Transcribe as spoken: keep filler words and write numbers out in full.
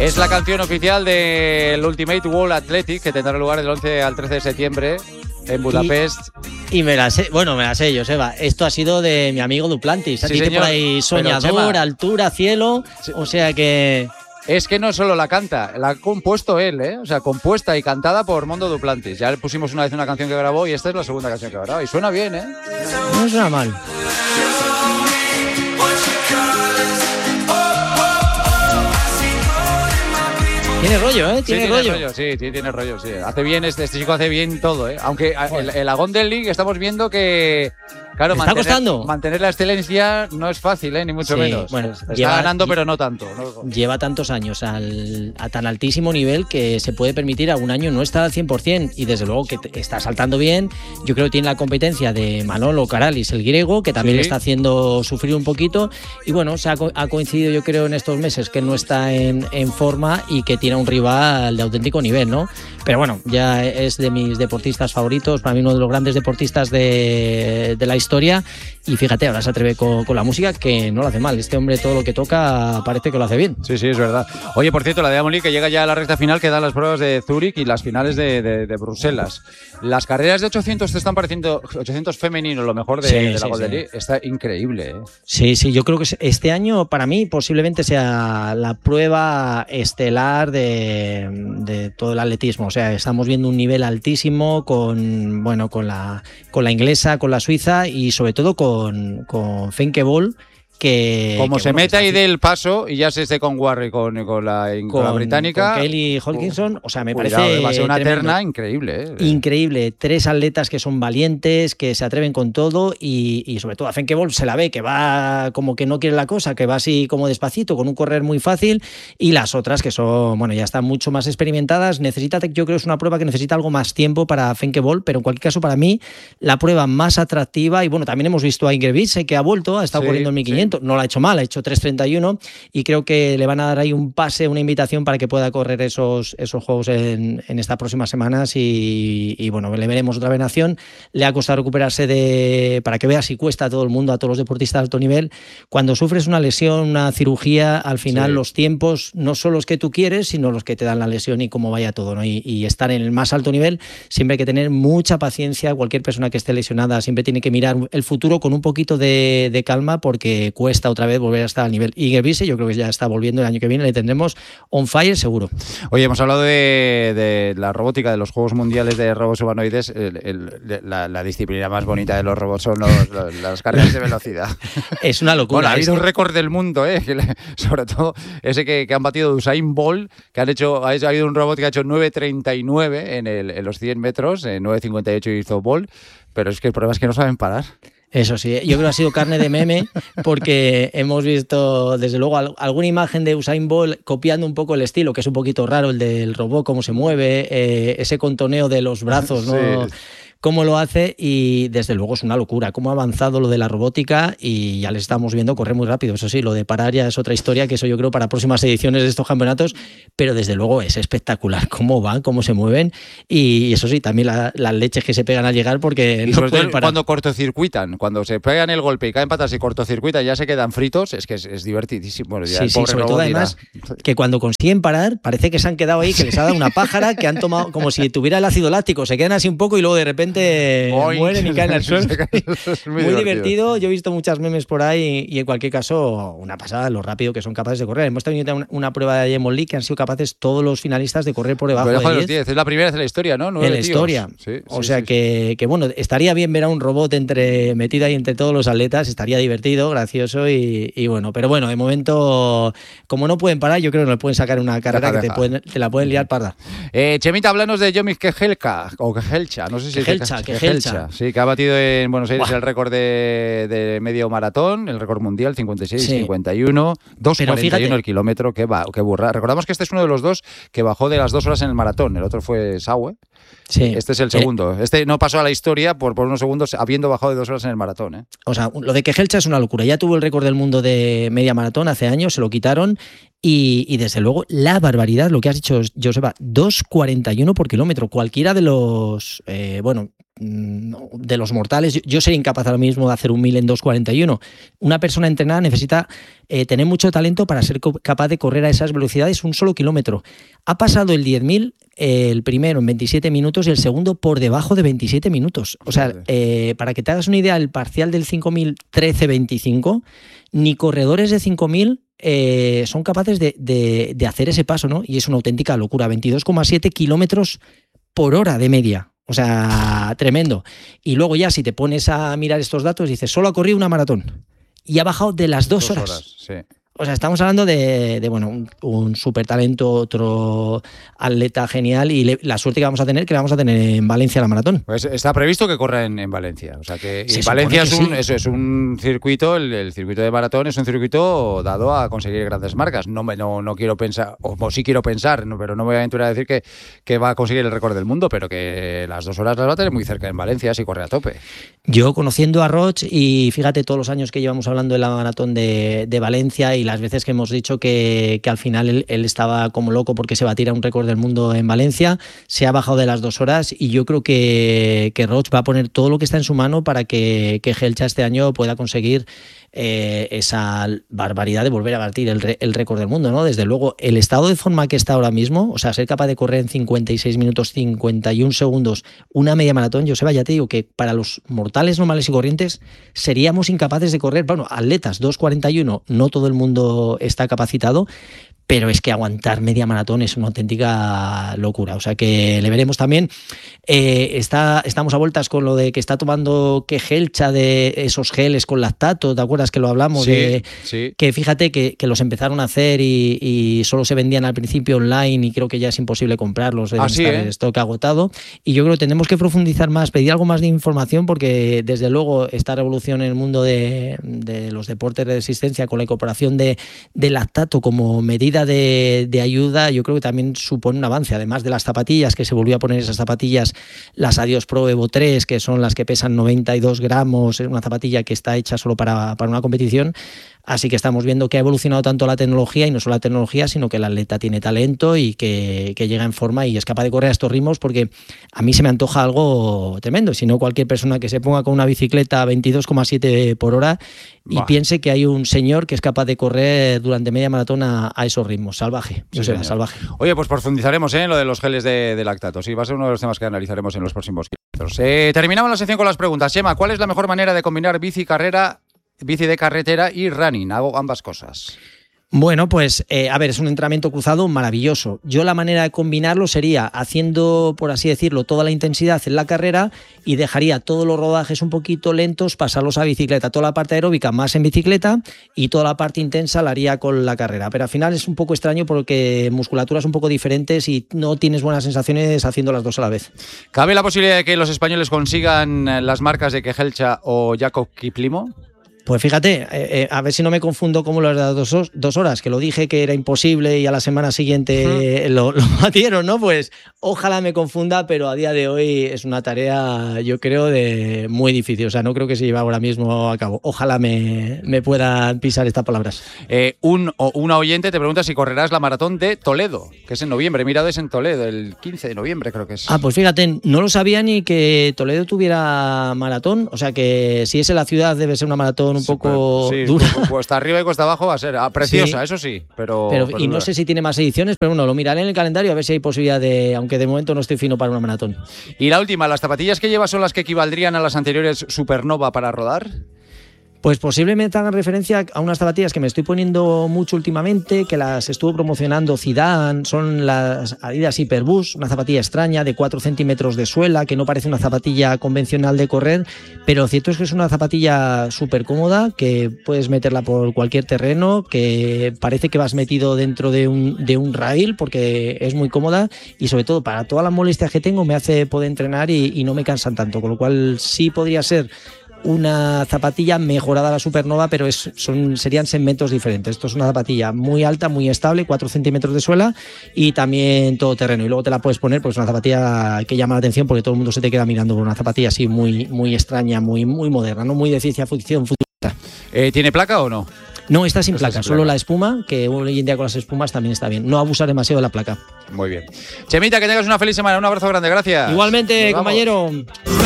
Es la canción oficial del Ultimate World Athletic, que tendrá lugar del once al trece de septiembre en Budapest. Y, y me la sé, bueno, me la sé, Joseba. Esto ha sido de mi amigo Duplantis. Sí, Dice señor, por ahí soñador, Chema, altura, cielo. Sí. O sea que... Es que no solo la canta, la ha compuesto él, ¿eh? O sea, compuesta y cantada por Mondo Duplantis. Ya le pusimos una vez una canción que grabó y esta es la segunda canción que grabó. Y suena bien, ¿eh? No suena mal. Tiene rollo, ¿eh? Tiene, sí, rollo. tiene rollo. Sí, sí, tiene rollo, sí. Hace bien, este, este chico hace bien todo, ¿eh? Aunque el, el Agondel League estamos viendo que... Claro, está mantener, costando. mantener la excelencia no es fácil, ¿eh? Ni mucho sí, menos. Bueno, está lleva, ganando, pero no tanto, ¿no? Lleva tantos años al, a tan altísimo nivel que se puede permitir algún año no estar al cien por ciento y desde luego que está saltando bien. Yo creo que tiene la competencia de Manolo Caralis, el griego, que también sí. le está haciendo sufrir un poquito. Y bueno, se ha, ha coincidido yo creo en estos meses que no está en, en forma y que tiene un rival de auténtico nivel, ¿no? Pero bueno, ya es de mis deportistas favoritos, para mí uno de los grandes deportistas de, de la historia. Y fíjate, ahora se atreve con, con la música, que no lo hace mal. Este hombre todo lo que toca parece que lo hace bien. Sí, sí, es verdad. Oye, por cierto, la Diamond League que llega ya a la recta final, quedan las pruebas de Zúrich y las finales de, de, de Bruselas. Las carreras de ochocientos te están pareciendo, ochocientos femenino, lo mejor de, sí, de la sí, Golden sí. League. Está increíble, ¿eh? Sí, sí, yo creo que este año para mí posiblemente sea la prueba estelar de, de todo el atletismo. O sea, estamos viendo un nivel altísimo con, bueno, con la, con la inglesa, con la suiza y sobre todo con Con, con Femke Bol, que como que, se bueno, meta ahí del paso y ya se esté con Warren, con, con, la, con, con la británica, con Kelly Hodgkinson, o sea, me cuidado, parece va a ser una tremendo. terna increíble, ¿eh? Increíble, tres atletas que son valientes, que se atreven con todo y, y sobre todo a Femke Bol se la ve que va como que no quiere la cosa, que va así como despacito, con un correr muy fácil, y las otras que son, bueno, ya están mucho más experimentadas. Necesita, yo creo que es una prueba que necesita algo más tiempo para Femke Bol, pero en cualquier caso para mí la prueba más atractiva. Y bueno, también hemos visto a Ingrid Wiese, que ha vuelto, ha estado sí, corriendo en mil quinientos, sí. no la ha hecho mal, ha hecho tres treinta y uno y creo que le van a dar ahí un pase, una invitación para que pueda correr esos, esos juegos en, en estas próximas semanas y, y bueno, le veremos otra vez en acción. Le ha costado recuperarse de, para que vea si cuesta a todo el mundo, a todos los deportistas de alto nivel. Cuando sufres una lesión, una cirugía, al final sí. los tiempos no son los que tú quieres, sino los que te dan la lesión y cómo vaya todo, ¿no? Y, y estar en el más alto nivel, siempre hay que tener mucha paciencia. Cualquier persona que esté lesionada siempre tiene que mirar el futuro con un poquito de, de calma, porque cuesta otra vez volver a estar al nivel. Y Ingrid Wiese yo creo que ya está volviendo el año que viene, le tendremos on fire seguro. Oye, hemos hablado de, de la robótica, de los Juegos Mundiales de Robots Humanoides. El, el, la, la disciplina más bonita de los robots son los, los, las carreras de velocidad. Es una locura. Bueno, ha habido un récord del mundo, ¿eh? Que le, sobre todo ese que, que han batido Usain Bolt, que han hecho, ha habido un robot que ha hecho nueve treinta y nueve en, el, en los cien metros, en nueve cincuenta y ocho hizo Bolt, pero es que el problema es que no saben parar. Eso sí, yo creo que ha sido carne de meme, porque hemos visto desde luego alguna imagen de Usain Bolt copiando un poco el estilo, que es un poquito raro, el del robot, cómo se mueve, eh, ese contoneo de los brazos, ¿no? Sí. Cómo lo hace, y desde luego es una locura cómo ha avanzado lo de la robótica, y ya les estamos viendo correr muy rápido. Eso sí, lo de parar ya es otra historia, que eso yo creo para próximas ediciones de estos campeonatos, pero desde luego es espectacular cómo van, cómo se mueven, y eso sí, también la, las leches que se pegan al llegar, porque y no sobre pueden todo parar. Cuando cortocircuitan, cuando se pegan el golpe y caen patas y cortocircuitan, ya se quedan fritos, es que es, es divertidísimo. Bueno, ya sí, sí, sobre todo además que cuando consiguen parar, parece que se han quedado ahí, que les ha dado una pájara, que han tomado como si tuviera el ácido láctico, se quedan así un poco y luego de repente Hoy, mueren y caen al suelo. muy, muy divertido. Yo he visto muchas memes por ahí y en cualquier caso una pasada lo rápido que son capaces de correr. Hemos tenido una, una prueba de Diamond League que han sido capaces todos los finalistas de correr por debajo de, de los diez. Es la primera vez en la historia, ¿no? Nueve en la tíos. historia. Sí, o sí, sea sí, que, sí. que bueno, estaría bien ver a un robot entre metido ahí entre todos los atletas, estaría divertido, gracioso y, y bueno, pero bueno, de momento, como no pueden parar, yo creo que nos pueden sacar una carrera deja, que deja. Te, pueden, te la pueden liar parda. Eh, Chemita, háblanos de Yomif Kejelcha, o Kejelcha, no sé si Kejelcha, es Kejelcha. Sí, que ha batido en Buenos Aires Buah. el récord de, de medio maratón, el récord mundial, cincuenta y seis cincuenta y uno, dos cuarenta y uno el kilómetro, qué, va, qué burra. Recordamos que este es uno de los dos que bajó de las dos horas en el maratón, el otro fue Saue. Sí. Este es el segundo. Eh, este no pasó a la historia por, por unos segundos habiendo bajado de dos horas en el maratón. ¿eh? O sea, lo de Kejelcha es una locura. Ya tuvo el récord del mundo de media maratón hace años, se lo quitaron. Y, y desde luego, la barbaridad, lo que has dicho, Joseba, dos cuarenta y uno por kilómetro. Cualquiera de los, eh, bueno, de los mortales. Yo sería incapaz ahora mismo de hacer un mil en dos cuarenta y uno. Una persona entrenada necesita eh, tener mucho talento para ser capaz de correr a esas velocidades un solo kilómetro. Ha pasado el diez mil, eh, el primero en veintisiete minutos y el segundo por debajo de veintisiete minutos. O sea, eh, para que te hagas una idea, el parcial del cinco mil trece veinticinco, ni corredores de cinco mil eh, son capaces de, de, de hacer ese paso, ¿no? Y es una auténtica locura. veintidós coma siete kilómetros por hora de media. O sea, tremendo. Y luego ya si te pones a mirar estos datos, dices, solo ha corrido una maratón y ha bajado de las dos, dos horas. horas sí. O sea, estamos hablando de, de bueno, un, un súper talento, otro atleta genial y le, la suerte que vamos a tener, que la vamos a tener en Valencia la maratón. Pues está previsto que corra en, en Valencia. O sea que y Valencia es un, sí. eso, es un circuito, el, el circuito de maratón es un circuito dado a conseguir grandes marcas. No, me, no, no quiero pensar, o, o sí quiero pensar, no, pero no me voy a aventurar a decir que, que va a conseguir el récord del mundo, pero que las dos horas las va a tener muy cerca en Valencia si corre a tope. Yo conociendo a Roig y fíjate todos los años que llevamos hablando de la maratón de, de Valencia y las veces que hemos dicho Que, que al final él, él estaba como loco porque se batiera un récord del mundo en Valencia, se ha bajado de las dos horas y yo creo que, que Roig va a poner todo lo que está en su mano para que, que Gelcha este año pueda conseguir eh, esa barbaridad de volver a batir el, el récord del mundo, ¿no? Desde luego, el estado de forma que está ahora mismo, o sea, ser capaz de correr en cincuenta y seis minutos cincuenta y un segundos una media maratón, yo Seba, ya te digo que para los mortales normales y corrientes seríamos incapaces de correr, bueno, atletas dos cuarenta y uno, no todo el mundo está capacitado, pero es que aguantar media maratón es una auténtica locura. O sea que le veremos también. Eh, está, estamos a vueltas con lo de que está tomando que Gelcha de esos geles con lactato, ¿te acuerdas que lo hablamos? Sí, de, sí. Que fíjate que, que los empezaron a hacer y, y solo se vendían al principio online y creo que ya es imposible comprarlos, deben Así, estar ¿eh? en stock agotado. Y yo creo que tenemos que profundizar más, pedir algo más de información porque desde luego esta revolución en el mundo de, de los deportes de resistencia con la incorporación de, de lactato como medida De, de ayuda, yo creo que también supone un avance, además de las zapatillas, que se volvió a poner esas zapatillas, las Adios Pro Evo tres, que son las que pesan noventa y dos gramos, es una zapatilla que está hecha solo para, para una competición. Así que estamos viendo que ha evolucionado tanto la tecnología, y no solo la tecnología, sino que el atleta tiene talento y que, que llega en forma y es capaz de correr a estos ritmos, porque a mí se me antoja algo tremendo. Si no, cualquier persona que se ponga con una bicicleta a veintidós coma siete por hora y bah. piense que hay un señor que es capaz de correr durante media maratón a, a esos ritmos. Salvaje, sí, yo sé, salvaje. Oye, pues profundizaremos ¿eh? en lo de los geles de, de lactato. Sí, va a ser uno de los temas que analizaremos en los próximos kilómetros. Eh, terminamos la sección con las preguntas. Chema, ¿cuál es la mejor manera de combinar bici, carrera, bici de carretera y running? Hago ambas cosas. Bueno, pues eh, a ver, es un entrenamiento cruzado maravilloso. Yo la manera de combinarlo sería haciendo, por así decirlo, toda la intensidad en la carrera y dejaría todos los rodajes un poquito lentos, pasarlos a bicicleta. Toda la parte aeróbica más en bicicleta y toda la parte intensa la haría con la carrera. Pero al final es un poco extraño porque musculaturas un poco diferentes y no tienes buenas sensaciones haciendo las dos a la vez. ¿Cabe la posibilidad de que los españoles consigan las marcas de Kejelcha o Jakob Kiplimo? Pues fíjate, eh, eh, a ver si no me confundo como las de las dos, dos horas, que lo dije que era imposible y a la semana siguiente uh-huh. lo, lo batieron, ¿no? Pues ojalá me confunda, pero a día de hoy es una tarea, yo creo, de muy difícil. O sea, no creo que se lleve ahora mismo a cabo. Ojalá me, me puedan pisar estas palabras. Eh, un, o, una oyente te pregunta si correrás la maratón de Toledo, que es en noviembre. Mira, es en Toledo, el quince de noviembre creo que es. Ah, pues fíjate, no lo sabía ni que Toledo tuviera maratón. O sea, que si es en la ciudad debe ser una maratón un sí, poco sí, dura. Cuesta arriba y cuesta abajo va a ser ah, preciosa, sí. Eso sí, pero, pero, pero y no sé si tiene más ediciones, pero bueno, lo miraré en el calendario a ver si hay posibilidad de, aunque de momento no estoy fino para una maratón. Y la última, ¿las zapatillas que llevas son las que equivaldrían a las anteriores Supernova para rodar? Pues posiblemente hagan referencia a unas zapatillas que me estoy poniendo mucho últimamente, que las estuvo promocionando Zidane, son las Adidas Hyperboost, una zapatilla extraña de cuatro centímetros de suela, que no parece una zapatilla convencional de correr, pero lo cierto es que es una zapatilla súper cómoda, que puedes meterla por cualquier terreno, que parece que vas metido dentro de un, de un rail, porque es muy cómoda y sobre todo para todas las molestias que tengo me hace poder entrenar y, y no me cansan tanto, con lo cual sí podría ser una zapatilla mejorada a la Supernova, pero es, son, serían segmentos diferentes. Esto es una zapatilla muy alta, muy estable, cuatro centímetros de suela y también todo terreno. Y luego te la puedes poner, pues una zapatilla que llama la atención porque todo el mundo se te queda mirando por una zapatilla así muy, muy extraña, muy, muy moderna, no muy de ciencia ficción futurista. Eh, ¿Tiene placa o no? No, está sin placa, sin solo placa. La espuma, que hoy en día con las espumas también está bien. No abusar demasiado de la placa. Muy bien. Chemita, que tengas una feliz semana. Un abrazo grande, gracias. Igualmente, compañero.